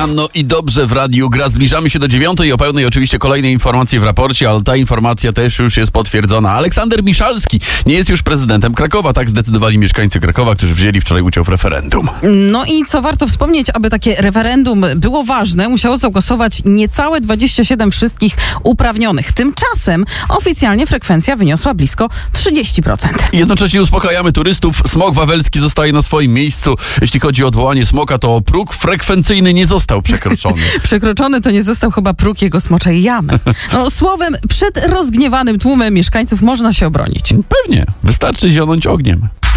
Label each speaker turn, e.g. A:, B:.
A: Rano i dobrze w radiu gra. Zbliżamy się do 9:00 o pełnej oczywiście kolejnej informacji w raporcie, ale ta informacja też już jest potwierdzona. Aleksander Miszalski nie jest już prezydentem Krakowa. Tak zdecydowali mieszkańcy Krakowa, którzy wzięli wczoraj udział w referendum.
B: No i co warto wspomnieć, aby takie referendum było ważne, musiało zagłosować niecałe 27 wszystkich uprawnionych. Tymczasem oficjalnie frekwencja wyniosła blisko 30%.
A: Jednocześnie uspokajamy turystów. Smok wawelski zostaje na swoim miejscu. Jeśli chodzi o odwołanie smoka, to próg frekwencyjny nie został przekroczony.
B: Przekroczony to nie został chyba próg jego smoczej jamy. No, słowem, przed rozgniewanym tłumem mieszkańców można się obronić.
A: Pewnie. Wystarczy zionąć ogniem.